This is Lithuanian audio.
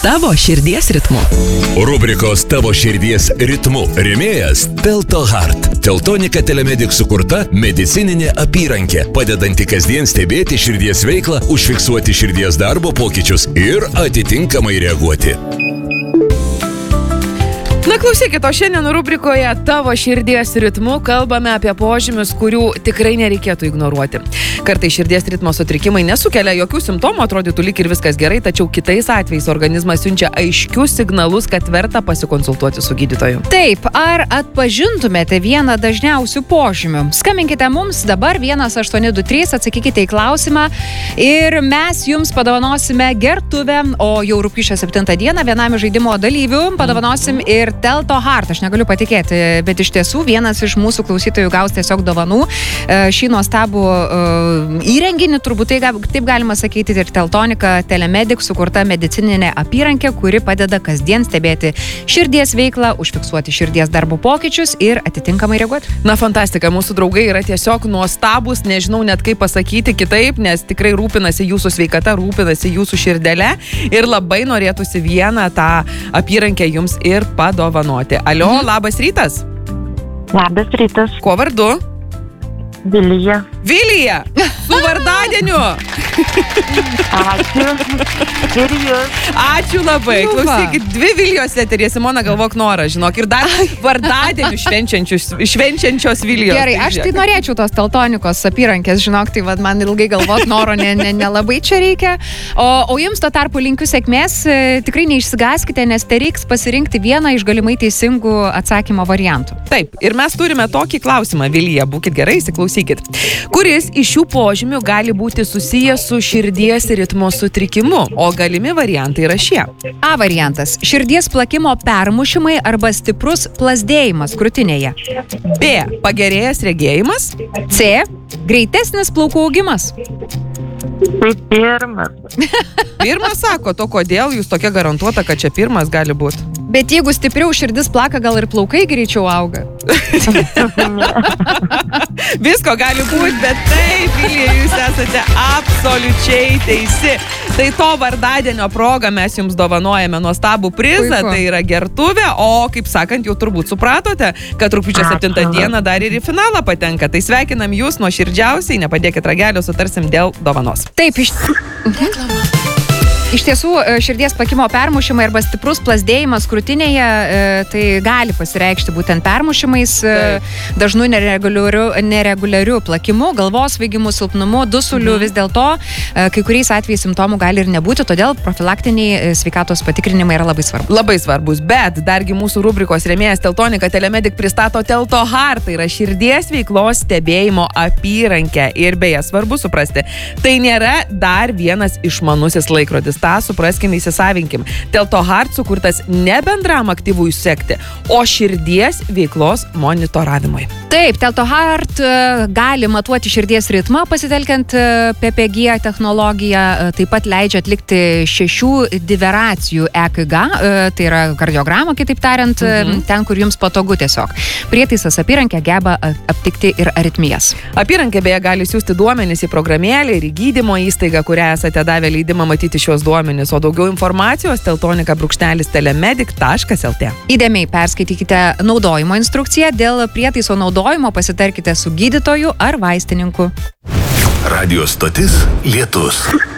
tavo širdies ritmu. Rubrikos Tavo širdies ritmu rėmėjas Telto Heart. Teltonika Telemedic sukurta medicininė apyrankė, padedanti kasdien stebėti širdies veiklą, užfiksuoti širdies darbo pokyčius ir atitinkamai reaguoti. Na klausykit, o šiandien rubrikoje Tavo širdies ritmu kalbame apie požymius, kurių tikrai nereikėtų ignoruoti. Kartais širdies ritmo sutrikimai nesukelia jokių simptomų, atrodytų lyg ir viskas gerai, tačiau kitais atvejais organizmas siunčia aiškius signalus, kad verta pasikonsultuoti su gydytoju. Taip, ar atpažintumėte vieną dažniausių požymių? Skambinkite mums dabar 1823, atsakykite į klausimą ir mes jums padovanosime gertuvę, o jau rugpjūčio 7 dieną vienam iš žaidimo dalyvių padovanosim ir Telto Heart. Aš negaliu patikėti, bet iš tiesų vienas iš mūsų klausytojų gaus tiesiog dovanų šį nuostabų įrenginį, turbūt taip galima sakyti, ir Teltonika Telemedic sukurta medicininė apyrankė, kuri padeda kasdien stebėti širdies veiklą, užfiksuoti širdies darbo pokyčius ir atitinkamai reaguoti. Na, fantastika, mūsų draugai yra tiesiog nuostabus, nežinau net kaip pasakyti kitaip, nes tikrai rūpinasi jūsų sveikata, rūpinasi jūsų širdele ir labai norėtųsi vieną tą apyrankę jums ir padovanoti. Alio, labas rytas. Labas rytas. Kuo vardu? Vilija. Vilija! Su vardadieniu! Ačiū. Ir jūs. Ačiū labai. Klausykit, 2 Vilijos eterė, Simona galvok Nora, žinok, ir dar vardadienių švenčiančios Vilijos. Gerai, aš tai norėčiau tos Teltonikos apyrankės, žinok, tai man ilgai galvot Noro nelabai čia reikia. O jums tuo tarpu linkiu sėkmės, tikrai neišsigąskite, nes tai reiks pasirinkti vieną iš galimai teisingų atsakymo variantų. Taip, ir mes turime tokį klausimą, Vilija, būkit gerai, įsiklausykit. Kuris iš šių požymių gali būti susijęs su širdies ritmo sutrikimu, o galimi variantai yra šie. A variantas – širdies plakimo permušimai arba stiprus plazdėjimas krūtinėje. B – pagerėjęs regėjimas. C – greitesnis plaukų augimas. Tai pirmas. Pirmas sako, to kodėl jūs tokia garantuota, kad čia pirmas gali būti? Bet jeigu stipriau širdis plaka, gal ir plaukai greičiau auga. Visko gali būti, bet taip, Vilija, jūs esate absoliučiai teisi. Tai to vardadienio proga mes jums dovanojame nuostabų prizą, Puiku. Tai yra gertuvė, o kaip sakant, jau turbūt supratote, kad rugpjūčio 7 dieną dar ir į finalą patenka. Tai sveikinam jūs nuoširdžiausiai, nepadėkit ragelio, sutarsim dėl dovanos. Taip, Iš tiesų, širdies plakimo permušimai arba stiprus plazdėjimas krūtinėje tai gali pasireikšti būtent permušimais, dažnu nereguliariu plakimu, galvos svaigimu, silpnumu, dusuliu. Vis dėlto kai kuriais atvejais simptomų gali ir nebūti, todėl profilaktiniai sveikatos patikrinimai yra labai svarbus. Labai svarbus, bet dargi mūsų rubrikos rėmėjas Teltonika Telemedic pristato Telto Heart, tai yra širdies veiklos stebėjimo apyrankę. Ir beje, svarbu suprasti, tai nėra dar vienas išmanusis laikrodis. tą supraskim, įsisavinkim. Telto Heart sukurtas ne bendram aktyvui sekti, o širdies veiklos monitoravimui. Taip, Telto Heart gali matuoti širdies ritmą pasitelkiant PPG technologiją, taip pat leidžia atlikti 6 diveracijų EKG, tai yra kardiogramą, kitaip tariant, ten, kur jums patogu tiesiog. Prietaisas apyrankė geba aptikti ir aritmijas. Apyrankė beje gali siūsti duomenis į programėlę ir į gydymo įstaigą, kurią esate davę leidimą matyti šios duomenis, o daugiau informacijos teltonika.telemedic.lt. Įdėmiai perskaitykite naudojimo instrukciją, dėl prietaiso naudojimo pasitarkite su gydytoju ar vaistininku. Radio stotis Lietus.